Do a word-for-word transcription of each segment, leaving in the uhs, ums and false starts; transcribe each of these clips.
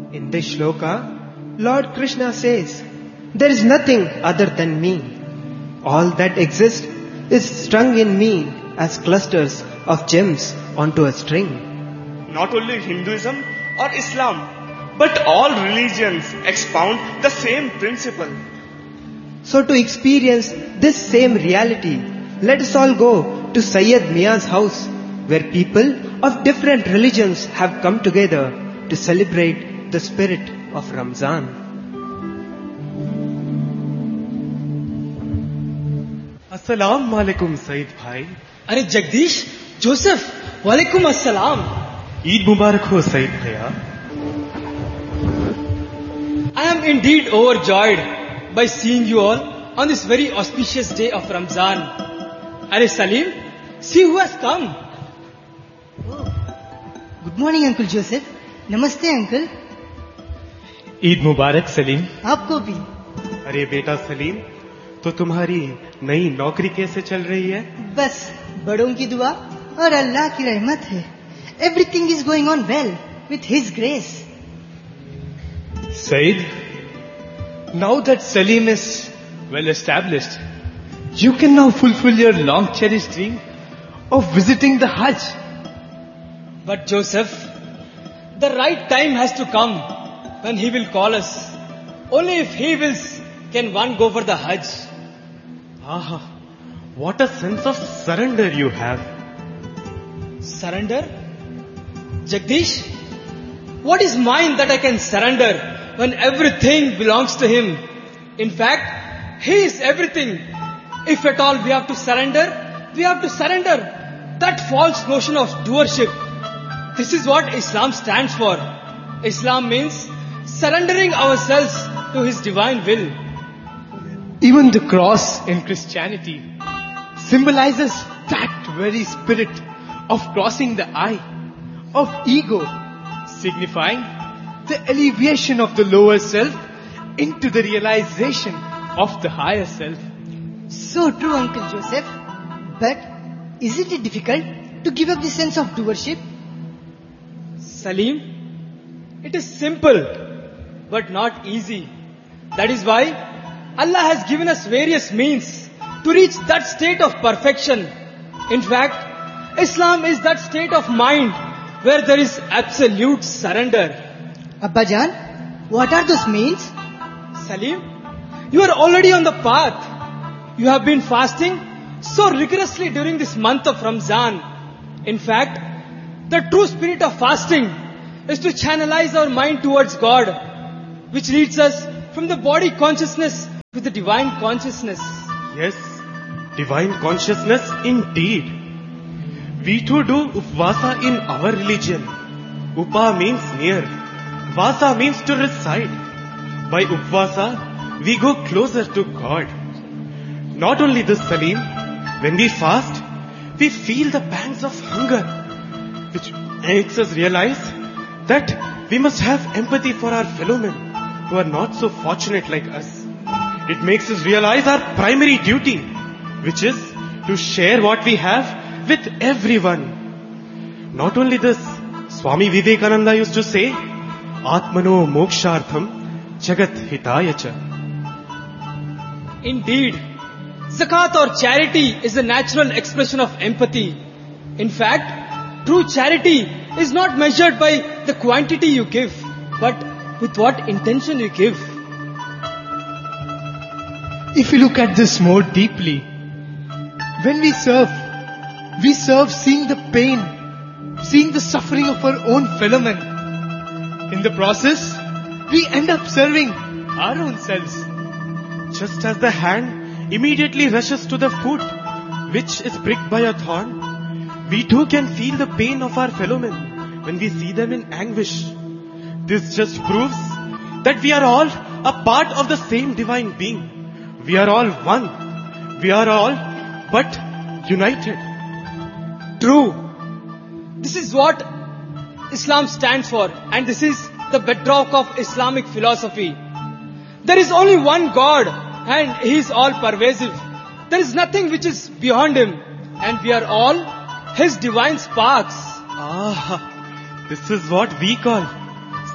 In this shloka, Lord Krishna says, there is nothing other than me. All that exists is strung in me as clusters of gems onto a string. Not only Hinduism or Islam, but all religions expound the same principle. So to experience this same reality, let us all go to Sayyid Mia's house, where people of different religions have come together to celebrate the spirit of Ramzan. Assalamu alaikum, Sayyid Bhai. अरे Jagdish, Joseph, वालेकुम अस्सलाम. Eid Mubarak ho, Sayyid Bhaiya. I am indeed overjoyed by seeing you all on this very auspicious day of Ramzan. Are Salim, see who has come. Oh. Good morning, Uncle Joseph. Namaste, Uncle. Eid Mubarak, Salim. आपको भी. अरे बेटा सलीम, तो तुम्हारी नई नौकरी कैसे चल रही है? बस बड़ों की दुआ और अल्लाह की रहमत है. Everything is going on well with His grace. Said, now that Salim is well established, you can now fulfill your long cherished dream of visiting the Hajj. But Joseph, the right time has to come when He will call us. Only if He wills can one go for the Hajj. Ah, what a sense of surrender you have. Surrender? Jagdish, what is mine that I can surrender when everything belongs to Him? In fact, He is everything. If at all we have to surrender, we have to surrender that false notion of doership. This is what Islam stands for. Islam means surrendering ourselves to His divine will. Even the cross in Christianity symbolizes that very spirit of crossing the eye of ego, signifying the alleviation of the lower self into the realization of the higher self. So true, Uncle Joseph. But isn't it difficult to give up the sense of doership? Salim, it is simple but not easy. That is why Allah has given us various means to reach that state of perfection. In fact, Islam is that state of mind where there is absolute surrender. Abba Jan, what are those means? Salim, you are already on the path. You have been fasting so rigorously during this month of Ramzan. In fact, the true spirit of fasting is to channelize our mind towards God, which leads us from the body consciousness to the divine consciousness. Yes, divine consciousness indeed. We too do upvasa in our religion. Upa means near. Vasa means to reside. By upvasa, we go closer to God. Not only this, Salim, when we fast, we feel the pangs of hunger, which makes us realize that we must have empathy for our fellow men who are not so fortunate like us. It makes us realize our primary duty, which is to share what we have with everyone. Not only this, Swami Vivekananda used to say, Atmano mokshartham jagat hitayacha. Indeed, zakat or charity is a natural expression of empathy. In fact, true charity is not measured by the quantity you give, but with what intention you give. If you look at this more deeply, when we serve, we serve seeing the pain, seeing the suffering of our own fellow men. In the process, we end up serving our own selves. Just as the hand immediately rushes to the foot, which is pricked by a thorn, we too can feel the pain of our fellow men when we see them in anguish. This just proves that we are all a part of the same divine being. We are all one. We are all but united. True. This is what Islam stands for, and this is the bedrock of Islamic philosophy. There is only one God, and He is all pervasive. There is nothing which is beyond Him, and we are all His divine sparks. Ah, this is what we call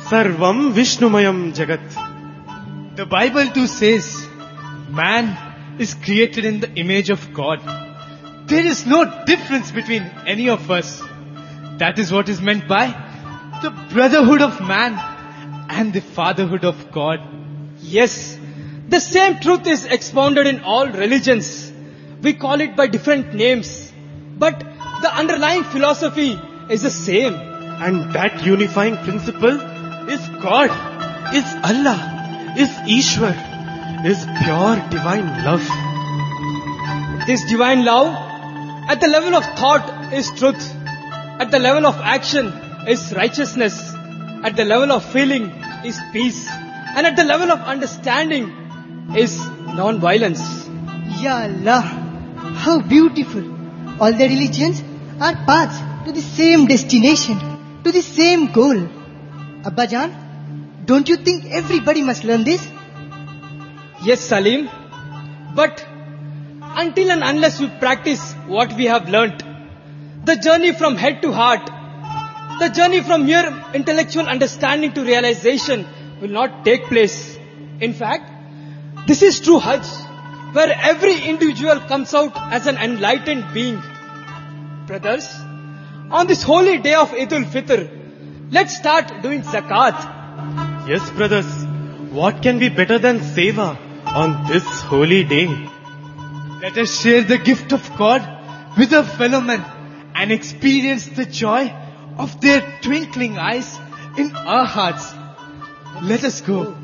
Sarvam Vishnumayam Jagat. The Bible too says, man is created in the image of God. There is no difference between any of us. That is what is meant by the brotherhood of man and the fatherhood of God. Yes, the same truth is expounded in all religions. We call it by different names, but the underlying philosophy is the same. And that unifying principle is God, is Allah, is Ishwar, is pure divine love. This divine love, at the level of thought, is truth. At the level of action, is righteousness. At the level of feeling, is peace. And at the level of understanding, is non-violence. Ya Allah, how beautiful. All the religions are paths to the same destination, to the same goal. Abba Jan, don't you think everybody must learn this? Yes, Salim. But until and unless we practice what we have learnt, the journey from head to heart, the journey from mere intellectual understanding to realization will not take place. In fact, this is true Hajj, where every individual comes out as an enlightened being. Brothers, on this holy day of Eid al-Fitr, let's start doing zakat. Yes, brothers, what can be better than seva on this holy day? Let us share the gift of God with our fellow men and experience the joy of their twinkling eyes in our hearts. Let us go.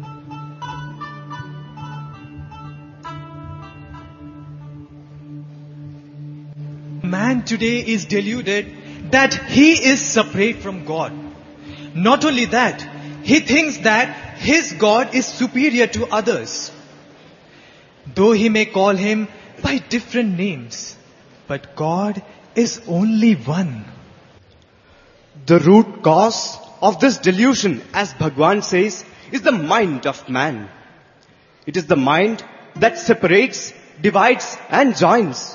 Man today is deluded that he is separate from God. Not only that, he thinks that his God is superior to others. Though he may call him by different names, but God is only one. The root cause of this delusion, as Bhagwan says, is the mind of man. It is the mind that separates, divides and joins.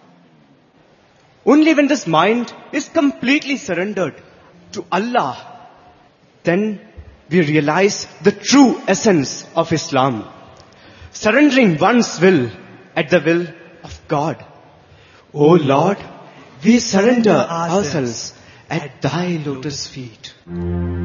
Only when this mind is completely surrendered to Allah, then we realize the true essence of Islam. Surrendering one's will at the will of God. O Lord, we surrender ourselves at Thy lotus feet.